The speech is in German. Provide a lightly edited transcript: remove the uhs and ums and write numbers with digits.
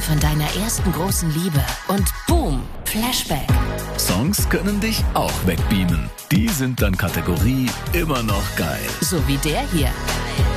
von deiner ersten großen Liebe und boom, Flashback. Songs können dich auch wegbeamen. Die sind dann Kategorie immer noch geil. So wie der hier.